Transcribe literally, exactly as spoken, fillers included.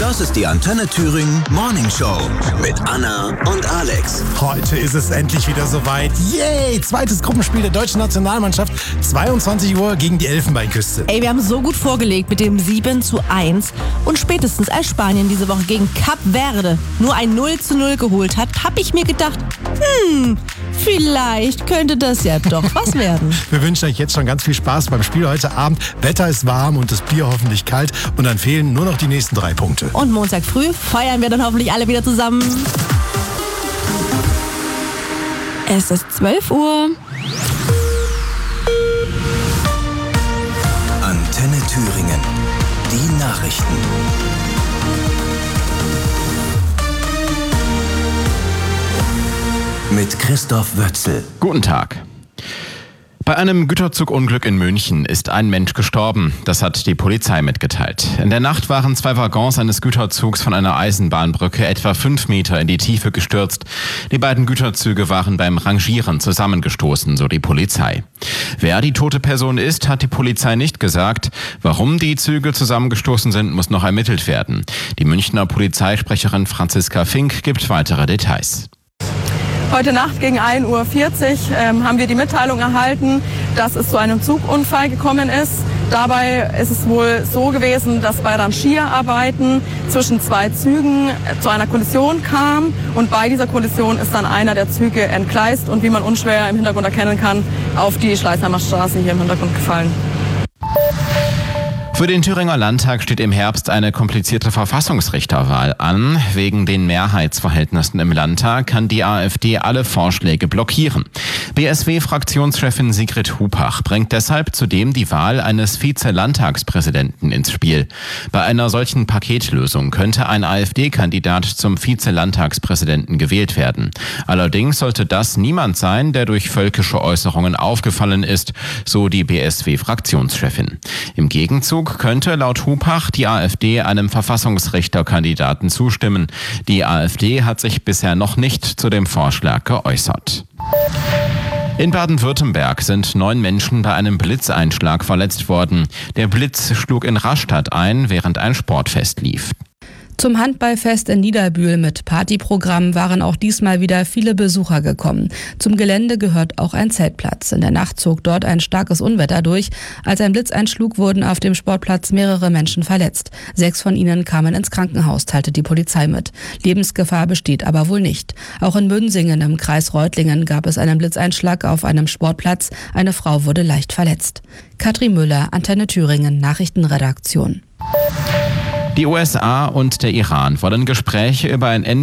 Das ist die Antenne Thüringen Morning Show mit Anna und Alex. Heute ist es endlich wieder soweit. Yay! Zweites Gruppenspiel der deutschen Nationalmannschaft. zweiundzwanzig Uhr gegen die Elfenbeinküste. Ey, wir haben so gut vorgelegt mit dem sieben zu eins. Und spätestens als Spanien diese Woche gegen Kap Verde nur ein null zu null geholt hat, habe ich mir gedacht, hm, vielleicht könnte das ja doch was werden. Wir wünschen euch jetzt schon ganz viel Spaß beim Spiel heute Abend. Wetter ist warm und das Bier hoffentlich kalt. Und dann fehlen nur noch die nächsten drei Punkte. Und Montag früh feiern wir dann hoffentlich alle wieder zusammen. Es ist zwölf Uhr. Antenne Thüringen. Die Nachrichten. Mit Christoph Wötzel. Guten Tag. Bei einem Güterzugunglück in München ist ein Mensch gestorben. Das hat die Polizei mitgeteilt. In der Nacht waren zwei Waggons eines Güterzugs von einer Eisenbahnbrücke etwa fünf Meter in die Tiefe gestürzt. Die beiden Güterzüge waren beim Rangieren zusammengestoßen, so die Polizei. Wer die tote Person ist, hat die Polizei nicht gesagt. Warum die Züge zusammengestoßen sind, muss noch ermittelt werden. Die Münchner Polizeisprecherin Franziska Fink gibt weitere Details. Heute Nacht gegen ein Uhr vierzig ähm, haben wir die Mitteilung erhalten, dass es zu einem Zugunfall gekommen ist. Dabei ist es wohl so gewesen, dass bei Rangierarbeiten zwischen zwei Zügen zu einer Kollision kam. Und bei dieser Kollision ist dann einer der Züge entgleist und, wie man unschwer im Hintergrund erkennen kann, auf die Schleißheimer Straße hier im Hintergrund gefallen. Für den Thüringer Landtag steht im Herbst eine komplizierte Verfassungsrichterwahl an. Wegen den Mehrheitsverhältnissen im Landtag kann die AfD alle Vorschläge blockieren. B S W-Fraktionschefin Sigrid Hupach bringt deshalb zudem die Wahl eines Vize-Landtagspräsidenten ins Spiel. Bei einer solchen Paketlösung könnte ein AfD-Kandidat zum Vize-Landtagspräsidenten gewählt werden. Allerdings sollte das niemand sein, der durch völkische Äußerungen aufgefallen ist, so die B S W-Fraktionschefin. Im Gegenzug könnte laut Hupach die AfD einem Verfassungsrichterkandidaten zustimmen. Die AfD hat sich bisher noch nicht zu dem Vorschlag geäußert. In Baden-Württemberg sind neun Menschen bei einem Blitzeinschlag verletzt worden. Der Blitz schlug in Rastatt ein, während ein Sportfest lief. Zum Handballfest in Niederbühl mit Partyprogramm waren auch diesmal wieder viele Besucher gekommen. Zum Gelände gehört auch ein Zeltplatz. In der Nacht zog dort ein starkes Unwetter durch. Als ein Blitz einschlug, wurden auf dem Sportplatz mehrere Menschen verletzt. Sechs von ihnen kamen ins Krankenhaus, teilte die Polizei mit. Lebensgefahr besteht aber wohl nicht. Auch in Münsingen im Kreis Reutlingen gab es einen Blitzeinschlag auf einem Sportplatz. Eine Frau wurde leicht verletzt. Katrin Müller, Antenne Thüringen, Nachrichtenredaktion. Die U S A und der Iran wollen Gespräche über ein Ende